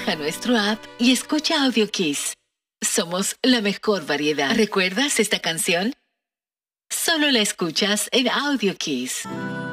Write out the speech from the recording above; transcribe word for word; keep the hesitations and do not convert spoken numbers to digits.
Baja nuestro app y escucha Audio Kiss. Somos la mejor variedad. ¿Recuerdas esta canción? Solo la escuchas en Audio Kiss.